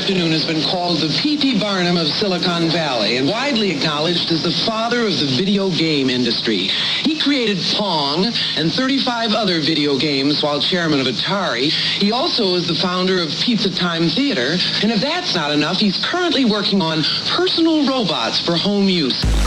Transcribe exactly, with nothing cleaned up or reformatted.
afternoon has been called the P T Barnum of Silicon Valley and widely acknowledged as the father of the video game industry. He created Pong and thirty-five other video games while chairman of Atari. He also is the founder of Pizza Time Theater. And if that's not enough, he's currently working on personal robots for home use.